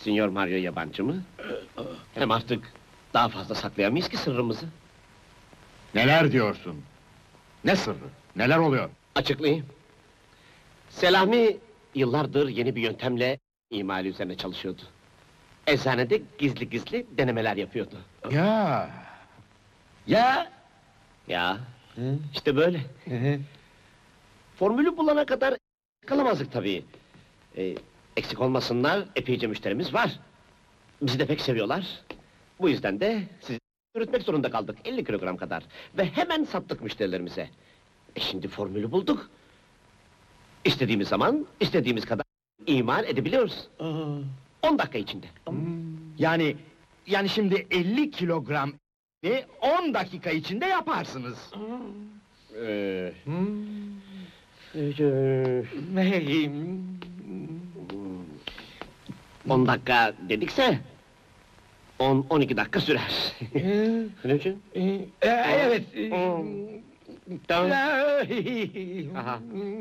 Sinyor Mario yabancı mı? Hem artık daha fazla saklayamayız ki sırrımızı. Neler diyorsun? Ne sırrı? Neler oluyor? Açıklayayım. Selami yıllardır yeni bir yöntemle imali üzerine çalışıyordu. Eczanede gizli gizli denemeler yapıyordu. Ya! Ya, işte böyle. Formülü bulana kadar kalamazdık tabii. Eksik olmasınlar, epeyce müşterimiz var. Bizi de pek seviyorlar. Bu yüzden de sizi yürütmek zorunda kaldık, 50 kilogram kadar. Ve hemen sattık müşterilerimize. Şimdi formülü bulduk. İstediğimiz zaman, istediğimiz kadar imal edebiliyoruz. 10 dakika içinde. Yani şimdi 50 kilogram 10 dakika içinde yaparsınız. Ee, 10 dakika dedikse... 10-12 dakika sürer. Ne için? Evet. Tamam. Aha.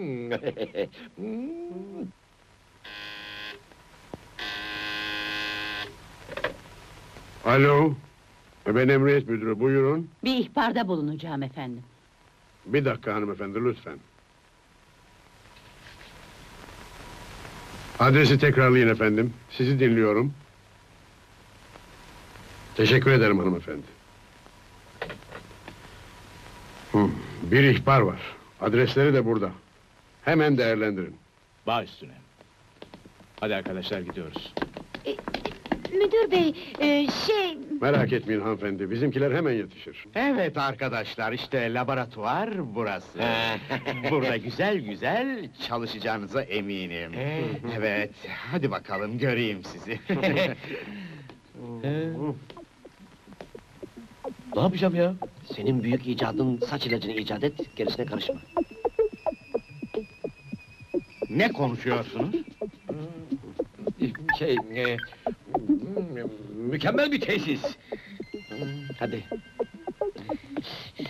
Alo, ben Emniyet Müdürü, buyurun. Bir ihbarda bulunacağım efendim. Bir dakika hanımefendi, lütfen. Adresi tekrarlayın efendim, sizi dinliyorum. Teşekkür ederim hanımefendi. Bir ihbar var, adresleri de burada. Hemen değerlendirin. Baş üstüne. Hadi arkadaşlar gidiyoruz. Müdür bey, Merak etmeyin hanımefendi, bizimkiler hemen yetişir. Evet arkadaşlar, işte laboratuvar burası. Burada güzel güzel çalışacağınıza eminim. Evet, hadi bakalım göreyim sizi. Ne yapacağım ya? Senin büyük icadın saç ilacını icat et, gerisine karışma. Ne konuşuyorsunuz? Mükemmel bir tesis. Hadi.